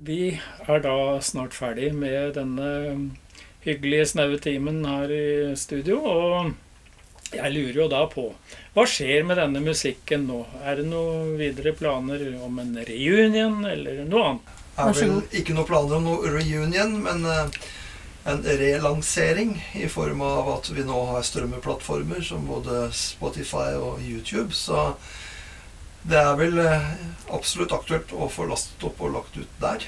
Vi da snart ferdig med denne hyggelige snaue timen her i studio, og jeg lurer jo da på, hva skjer med denne musikken nå? Det noen videre planer om en reunion eller noe annet? Det vel ikke noen planer om noe reunion, men en relansering i form av at vi nå har strømmeplattformer som både Spotify og YouTube, så det vel absolutt aktuelt å få lastet opp og lagt ut der.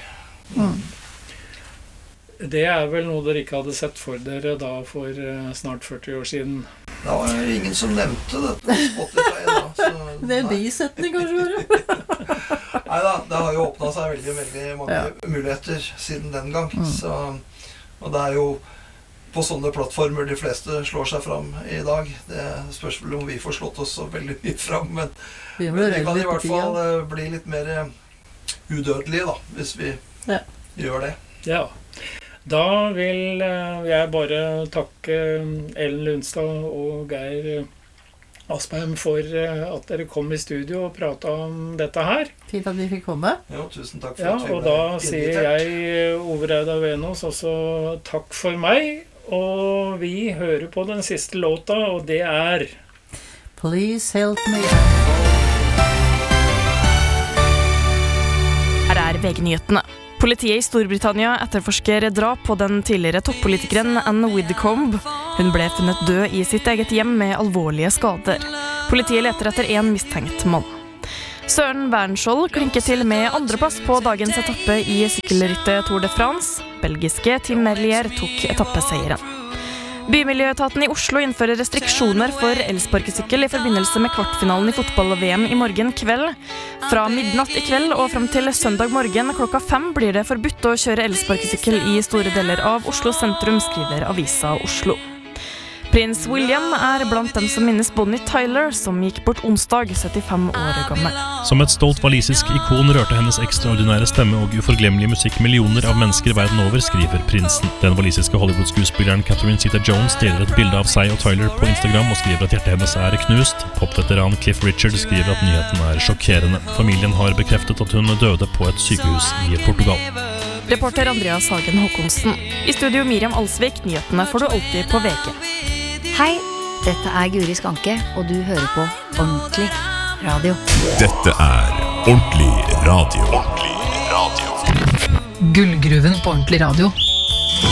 Det vel noe dere ikke hadde sett for dere da for snart 40 år siden. Det var ingen som nevnte dette på Spotify da. Så, det bisetning kanskje? Neida, det har jo åpnet seg veldig mange muligheter siden den gang. Så, og det jo på sånne plattformer de fleste slår seg fram i dag. Det spørs vel om vi får slått oss så veldig mye fram, men vi kan i hvert fall bli litt mer udødelige da, hvis vi gjør det. Ja. Da vil jeg bare takke Ellen Lundstad og Geir Aspeim for at dere kom i studio og pratet om dette her. Fint at vi fikk komme. Jo, tusen takk for at vi og da sier jeg, Ove Reidar Venås, også takk for meg. Og vi hører på den siste låta, og det Please Help Me. Her VG-nyhetene. Politiet i Storbritannia etterforsker drap på den tidligere toppolitikeren Anne Widdecombe. Hun ble funnet død i sitt eget hjem med alvorlige skader. Politiet leter etter en mistenkt mann. Søren Bernskjold klinker til med andreplass på dagens etappe i sykkelryttet Tour de France. Belgiske Tim Merlier tok etappeseieren. Bymiljøetaten i Oslo innfører restriksjoner for elsparkesykkel i forbindelse med kvartfinalen i fotball-VM i morgen kveld. Fra midnatt i kveld og frem til søndag morgen klokka 5 blir det forbudt å kjøre elsparkesykkel i store deler av Oslo sentrum, skriver Avisa Oslo. Prins William blant dem som minnes Bonnie Tyler, som gikk bort onsdag, 75 år gammel. Som et stolt walisisk ikon rørte hennes ekstraordinære stemme og uforglemmelige musikk millioner av mennesker verden over, skriver prinsen. Den walisiske Hollywood-skuespilleren Catherine Zeta-Jones deler et bilde av seg og Tyler på Instagram og skriver at hjertet hennes knust. Popveteran Cliff Richard skriver at nyheten sjokkerende. Familien har bekreftet at hun døde på et sykehus i Portugal. Reporter Andreas Hagen Håkonsen. I studio Miriam Alsvik, nyhetene får du alltid på VG. Hei, dette Guri Skanke, og du hører på Ordentlig Radio. Dette Ordentlig Radio. Gullgruven på Ordentlig Radio.